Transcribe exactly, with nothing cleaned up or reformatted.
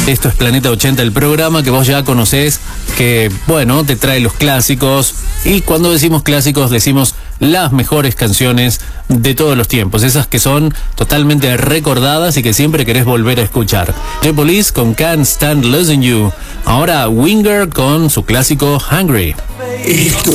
Esto es Planeta ochenta, el programa que vos ya conocés, que, bueno, te trae los clásicos. Y cuando decimos clásicos, decimos las mejores canciones de todos los tiempos. Esas que son totalmente recordadas y que siempre querés volver a escuchar. The Police con Can't Stand Losing You. Ahora Winger con su clásico Hungry. Esto